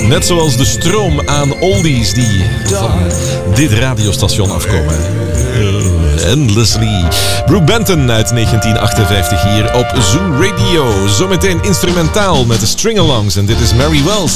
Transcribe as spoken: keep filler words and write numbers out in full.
Net zoals de stroom aan oldies die van dit radiostation afkomen. Uh, endlessly. Brooke Benton uit negentien achtenvijftig hier op Zoo Radio. Zometeen instrumentaal met de String-alongs. En dit is Mary Wells.